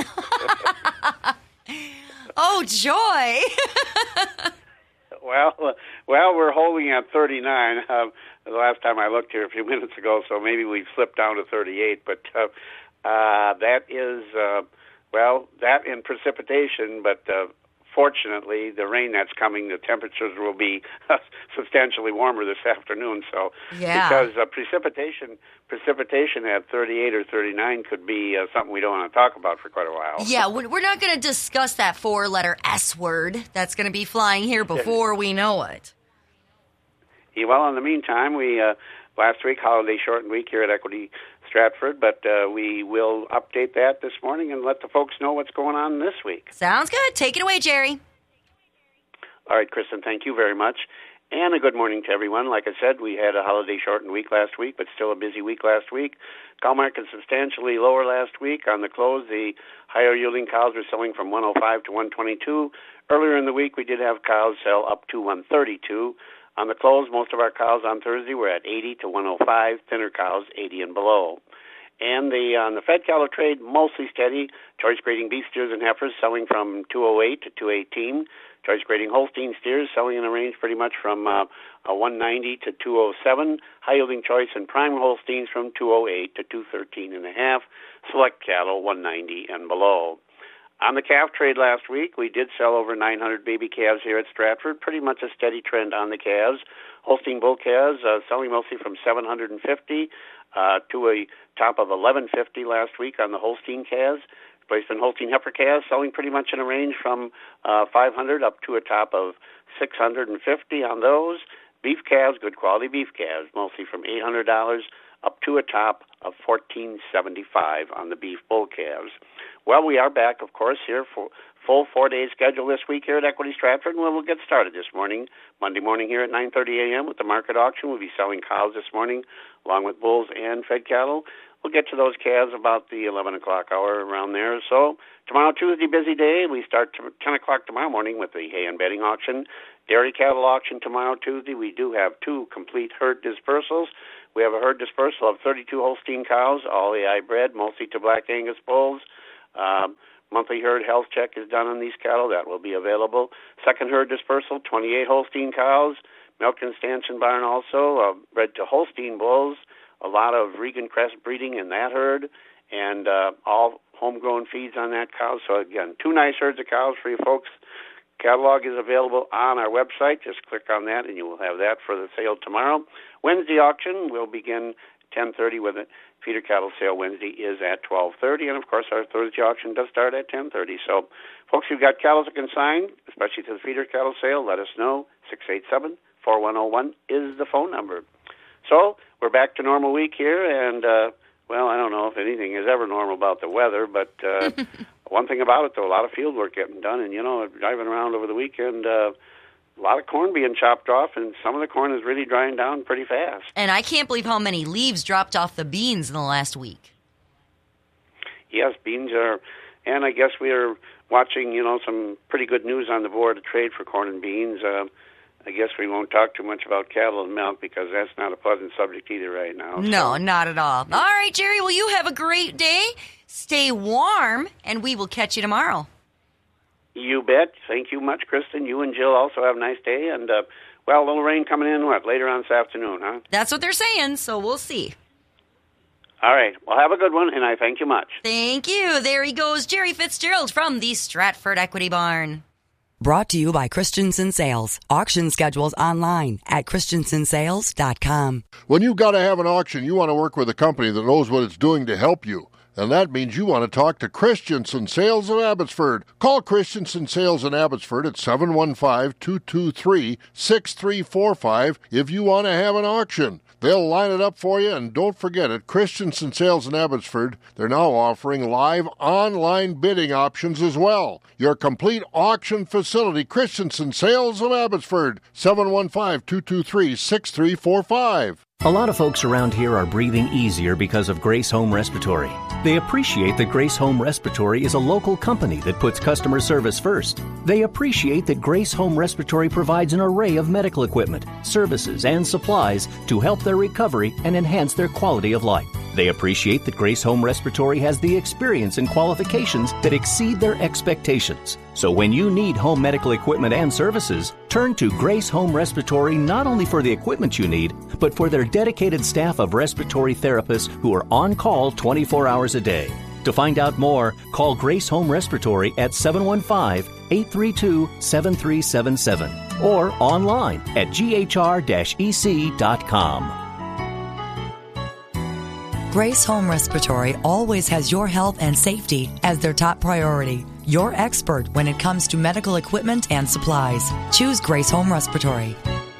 S8: Oh, joy.
S14: Well, we're holding at 39. The last time I looked here a few minutes ago, so maybe we've slipped down to 38. But that is, that in precipitation, but fortunately, the rain that's coming, the temperatures will be substantially warmer this afternoon. So,
S8: yeah.
S14: Because precipitation at 38 or 39 could be something we don't want to talk about for quite a while.
S8: Yeah, we're not going to discuss that 4-letter S word that's going to be flying here before we know it.
S14: Yeah, well, in the meantime, we last week, holiday shortened week here at Equity Stratford, but we will update that this morning and let the folks know what's going on this week.
S8: Sounds good. Take it away, Jerry.
S14: All right, Kristen, thank you very much. And a good morning to everyone. Like I said, we had a holiday shortened week last week, but still a busy week last week. Cow market substantially lower last week. On the close, the higher yielding cows were selling from 105 to 122. Earlier in the week, we did have cows sell up to 132. On the close, most of our cows on Thursday were at 80 to 105, thinner cows 80 and below. And on the fed cattle trade, mostly steady. Choice grading beef steers and heifers selling from 208 to 218. Choice grading Holstein steers selling in the range pretty much from 190 to 207. High yielding choice and prime Holsteins from 208 to 213.5. Select cattle 190 and below. On the calf trade last week, we did sell over 900 baby calves here at Stratford. Pretty much a steady trend on the calves. Holstein bull calves selling mostly from 750 to a top of 1150 last week on the Holstein calves. Replacement Holstein heifer calves selling pretty much in a range from 500 up to a top of 650 on those. Beef calves, good quality beef calves, mostly from $800 up to a top of $1,475 on the beef bull calves. Well, we are back, of course, here for full 4-day schedule this week here at Equity Stratford, and we'll get started this morning, Monday morning here at 9:30 a.m. with the market auction. We'll be selling cows this morning, along with bulls and fed cattle. We'll get to those calves about the 11 o'clock hour, around there. So tomorrow, Tuesday, busy day. We start 10 o'clock tomorrow morning with the hay and bedding auction. Dairy cattle auction tomorrow, Tuesday. We do have 2 complete herd dispersals. We have a herd dispersal of 32 Holstein cows, all AI bred, mostly to Black Angus bulls. Monthly herd health check is done on these cattle. That will be available. Second herd dispersal, 28 Holstein cows, milk and stanchion barn also, bred to Holstein bulls. A lot of Regan Crest breeding in that herd, and all homegrown feeds on that cow. So again, 2 nice herds of cows for you folks. Catalog is available on our website. Just click on that, and you will have that for the sale tomorrow. Wednesday auction will begin 10:30 with it. Feeder cattle sale Wednesday is at 12:30, and of course our Thursday auction does start at 10:30. So, folks, you've got cattle to consign, especially to the feeder cattle sale. Let us know. 687-4101 is the phone number. So we're back to normal week here, and well, I don't know if anything is ever normal about the weather, but one thing about it, though, a lot of field work getting done, and driving around over the weekend. A lot of corn being chopped off, and some of the corn is really drying down pretty fast.
S8: And I can't believe how many leaves dropped off the beans in the last week.
S14: Yes, beans are, and I guess we are watching, some pretty good news on the board of trade for corn and beans. I guess we won't talk too much about cattle and milk because that's not a pleasant subject either right now.
S8: No, not at all. All right, Jerry, well, you have a great day. Stay warm, and we will catch you tomorrow.
S14: You bet. Thank you much, Kristen. You and Jill also have a nice day. And, a little rain coming in, later on this afternoon, huh?
S8: That's what they're saying, so we'll see.
S14: All right. Well, have a good one, and I thank you much.
S8: Thank you. There he goes, Jerry Fitzgerald from the Stratford Equity Barn.
S12: Brought to you by Christensen Sales. Auction schedules online at christensensales.com.
S1: When you've got to have an auction, you want to work with a company that knows what it's doing to help you. And that means you want to talk to Christensen Sales of Abbotsford. Call Christensen Sales in Abbotsford at 715-223-6345 if you want to have an auction. They'll line it up for you, and don't forget, at Christensen Sales in Abbotsford, they're now offering live online bidding options as well. Your complete auction facility, Christensen Sales of Abbotsford, 715-223-6345.
S15: A lot of folks around here are breathing easier because of Grace Home Respiratory. They appreciate that Grace Home Respiratory is a local company that puts customer service first. They appreciate that Grace Home Respiratory provides an array of medical equipment, services, and supplies to help their recovery and enhance their quality of life. They appreciate that Grace Home Respiratory has the experience and qualifications that exceed their expectations. So when you need home medical equipment and services, turn to Grace Home Respiratory not only for the equipment you need, but for their dedicated staff of respiratory therapists who are on call 24 hours a day. To find out more, call Grace Home Respiratory at 715-832-7377 or online at ghr-ec.com.
S12: Grace Home Respiratory always has your health and safety as their top priority. Your expert when it comes to medical equipment and supplies. Choose Grace Home Respiratory.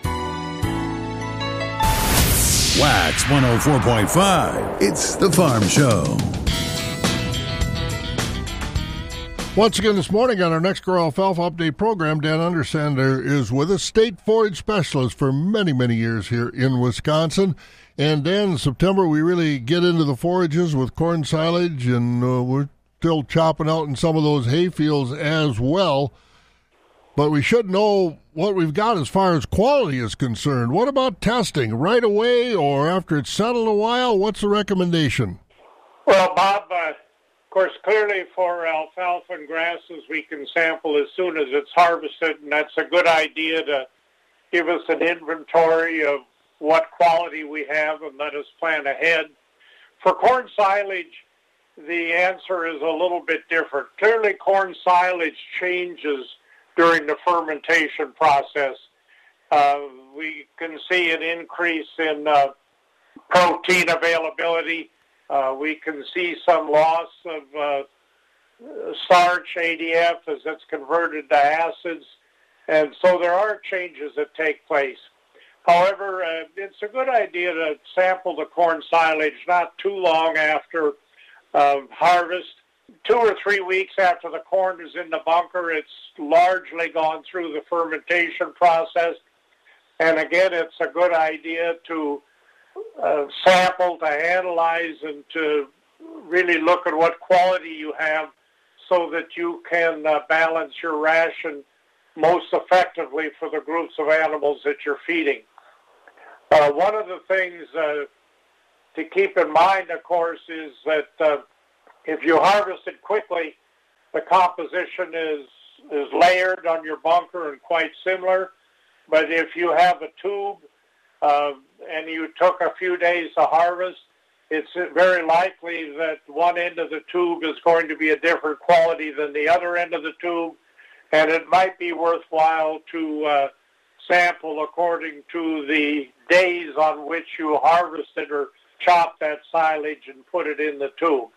S7: Wax 104.5. It's the Farm Show.
S1: Once again this morning on our Next Grow Alfalfa Update program, Dan Undersander is with us, state forage specialist for many, many years here in Wisconsin. And Dan, in September we really get into the forages with corn silage, and we're still chopping out in some of those hay fields as well. But we should know what we've got as far as quality is concerned. What about testing? Right away or after it's settled a while? What's the recommendation?
S16: Well, Bob, of course, clearly for alfalfa and grasses, we can sample as soon as it's harvested, and that's a good idea to give us an inventory of what quality we have and let us plan ahead. For corn silage, the answer is a little bit different. Clearly, corn silage changes during the fermentation process. We can see an increase in protein availability. We can see some loss of starch, ADF, as it's converted to acids. And so there are changes that take place. However, it's a good idea to sample the corn silage not too long after harvest. 2 or 3 weeks after the corn is in the bunker, it's largely gone through the fermentation process. And again, it's a good idea to sample, to analyze, and to really look at what quality you have so that you can balance your ration most effectively for the groups of animals that you're feeding. One of the things to keep in mind, of course, is that if you harvest it quickly, the composition is layered on your bunker and quite similar. But if you have a tube and you took a few days to harvest, it's very likely that one end of the tube is going to be a different quality than the other end of the tube, and it might be worthwhile to sample according to the days on which you harvested or chopped that silage and put it in the tube.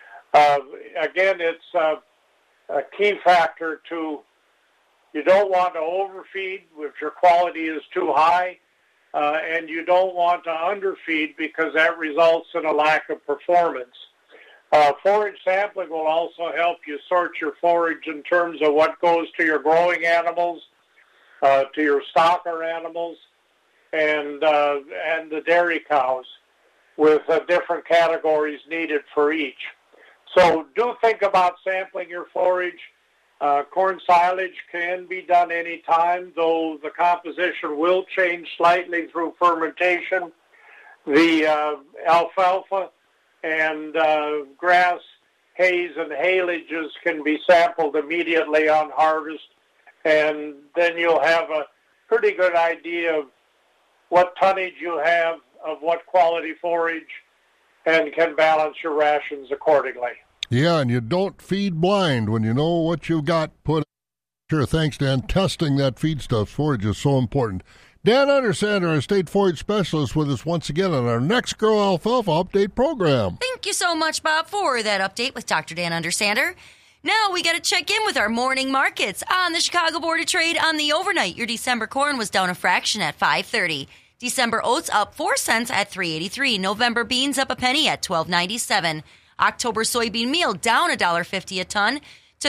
S16: Again, it's a key factor to, you don't want to overfeed if your quality is too high, and you don't want to underfeed because that results in a lack of performance. Forage sampling will also help you sort your forage in terms of what goes to your growing animals, to your stocker animals, and the dairy cows, with different categories needed for each. So do think about sampling your forage. Corn silage can be done any time, though the composition will change slightly through fermentation. The alfalfa and grass, hays, and haylages can be sampled immediately on harvest, and then you'll have a pretty good idea of what tonnage you have of what quality forage and can balance your rations accordingly.
S1: Yeah, and you don't feed blind when you know what you've got put. Sure, thanks, Dan. Testing that feedstuff forage is so important. Dan Undersander, our state forage specialist, with us once again on our next Grow Alfalfa Update program.
S8: Thank you so much, Bob, for that update with Dr. Dan Undersander. Now we got to check in with our morning markets on the Chicago Board of Trade. On the overnight, your December corn was down a fraction at $5.30. December oats up 4 cents at $3.83. November beans up a penny at $12.97. October soybean meal down $1.50 a ton to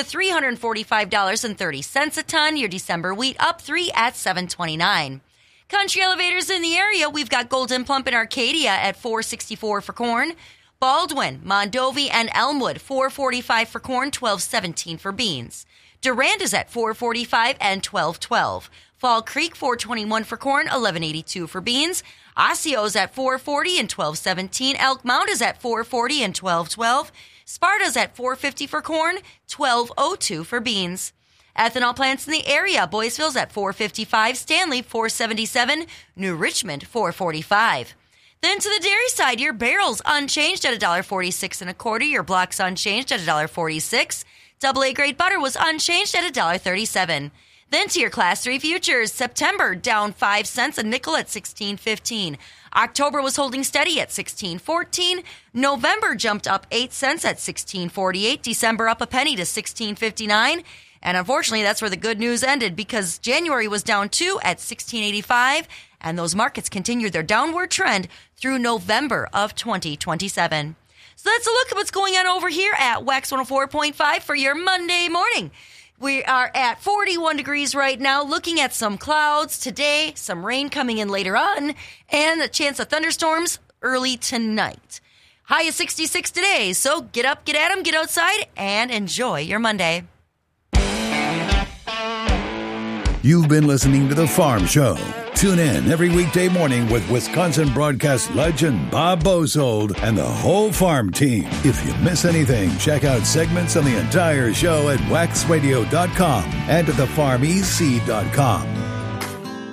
S8: $345.30 a ton. Your December wheat up 3 at $7.29. Country elevators in the area, we've got Golden Plump in Arcadia at $4.64 for corn. Baldwin, Mondovi, and Elmwood, $4.45 for corn, $12.17 for beans. Durand is at $4.45 and $12.12. Fall Creek, $4.21 for corn, $11.82 for beans. Osceo's at $4.40 and $12.17. Elk Mount is at $4.40 and $12.12. Sparta's at $4.50 for corn, $12.02 for beans. Ethanol plants in the area, Boyceville's at $4.55, Stanley $4.77, New Richmond $4.45. Then to the dairy side, your barrels unchanged at $1.46 and a quarter. Your blocks unchanged at $1.46. AA grade butter was unchanged at $1.37. Then to your Class 3 futures, September down 5 cents a nickel at $16.15. October was holding steady at $16.14. November jumped up 8 cents at $16.48. December up a penny to $16.59. And unfortunately, that's where the good news ended, because January was down 2 at $16.85. And those markets continued their downward trend through November of 2027. So that's a look at what's going on over here at Wax 104.5 for your Monday morning. We are at 41 degrees right now, looking at some clouds today, some rain coming in later on, and a chance of thunderstorms early tonight. High is 66 today, so get up, get at 'em, get outside, and enjoy your Monday.
S7: You've been listening to The Farm Show Tune in every weekday morning with Wisconsin broadcast legend Bob Bosold and the whole farm team. If you miss anything, check out segments on the entire show at waxradio.com and at thefarmec.com.